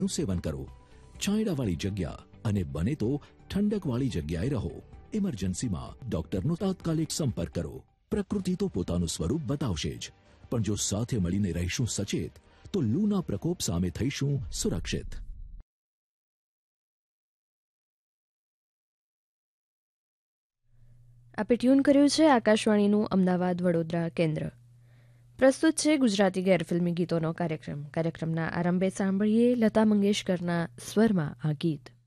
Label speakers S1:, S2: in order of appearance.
S1: નું સેવન કરો. છાંયડાવાળી જગ્યા અને બને તો ઠંડકવાળી જગ્યાએ રહો. ઇમરજન્સીમાં ડોક્ટરનો તાત્કાલિક સંપર્ક કરો. પ્રકૃતિ તો પોતાનું સ્વરૂપ બતાવશે જ, પણ જો સાથે મળીને રહીશું સચેત તો લૂના પ્રકોપ સામે થઈશું સુરક્ષિત.
S2: આપે ટ્યુન કર્યું છે આકાશવાણીનું અમદાવાદ વડોદરા કેન્દ્ર. પ્રસ્તુત છે ગુજરાતી ગેરફિલ્મી ગીતોનો કાર્યક્રમના આરંભે સાંભળીએ લતા મંગેશકરના સ્વરમાં આ ગીત.